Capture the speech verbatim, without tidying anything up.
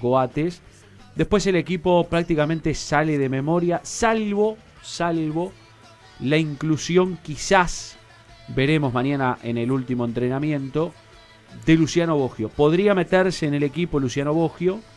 Coates. Después el equipo prácticamente sale de memoria, salvo, salvo la inclusión, quizás, veremos mañana en el último entrenamiento, de Luciano Boggio. Podría meterse en el equipo Luciano Boggio,